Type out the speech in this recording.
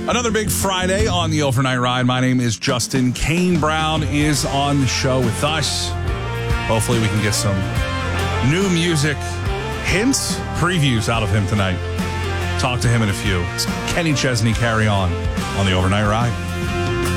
Another big Friday on the Overnight Ride. My name is Justin. Kane Brown is on the show with us. Hopefully we can get some new music hints, previews out of him tonight. Talk to him in a few. It's Kenny Chesney, Carry On the Overnight Ride.